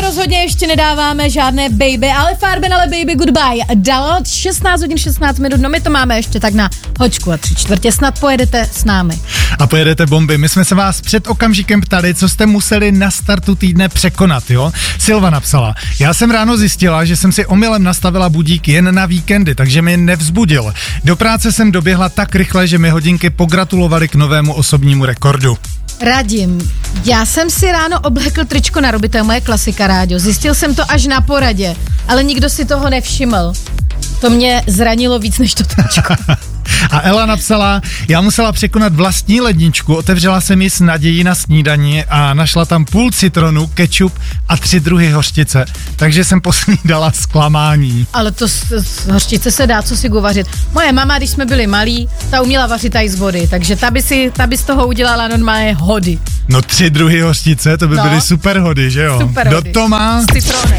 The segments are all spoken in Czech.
rozhodně ještě nedáváme žádné baby, ale Farben, ale baby goodbye. Dalo 16 hodin 16 minut, no my to máme ještě tak na hoďku a 3/4, snad pojedete s námi. A pojedete bomby. My jsme se vás před okamžikem ptali, co jste museli na startu týdne překonat, jo? Silva napsala, já jsem ráno zjistila, že jsem si omylem nastavila budík jen na víkendy, takže mi nevzbudil. Do práce jsem doběhla tak rychle, že mi hodinky pogratulovaly k novému osobnímu rekordu. Radim, já jsem si ráno oblekl tričko na ruby, to je moje klasika, Ráďo. Zjistil jsem to až na poradě, ale nikdo si toho nevšiml. To mě zranilo víc než to tričko. A Ela napsala, já musela překonat vlastní ledničku, otevřela jsem ji s nadějí na snídani a našla tam půl citronu, kečup a 3 druhy hořčice, takže jsem posnídala zklamání. Ale to z hořčice se dá co si uvařit. Moje mama, když jsme byli malí, ta uměla vařit i z vody, takže ta by z toho udělala normálně hody. No 3 druhy hořčice, to by byly super hody, že jo? Super hody. Do Toma. S citronem.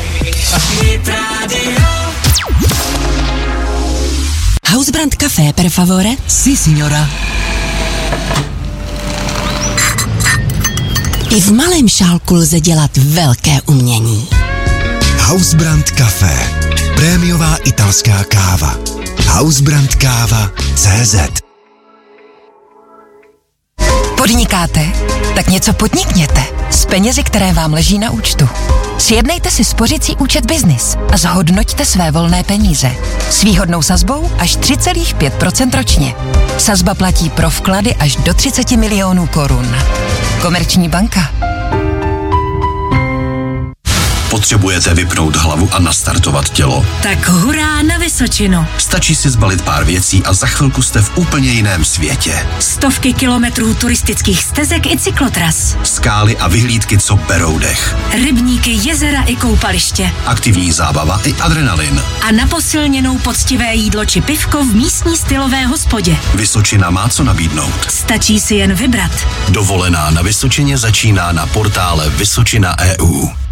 Hausbrand Café, per favore? Sí, signora. I v malém šálku lze dělat velké umění. Hausbrand Café. Prémiová italská káva. Hausbrandkáva.cz. Podnikáte? Tak něco podnikněte s penězi, které vám leží na účtu. Sjednejte si spořící účet Biznis a zhodnoťte své volné peníze. S výhodnou sazbou až 3,5% ročně. Sazba platí pro vklady až do 30 milionů korun. Komerční banka. Potřebujete vypnout hlavu a nastartovat tělo? Tak hurá na Vysočinu. Stačí si zbalit pár věcí a za chvilku jste v úplně jiném světě. Stovky kilometrů turistických stezek i cyklotras. Skály a vyhlídky, co berou dech. Rybníky, jezera i koupaliště. Aktivní zábava i adrenalin. A na posilněnou poctivé jídlo či pivko v místní stylové hospodě. Vysočina má co nabídnout. Stačí si jen vybrat. Dovolená na Vysočině začíná na portále Vysočina.eu.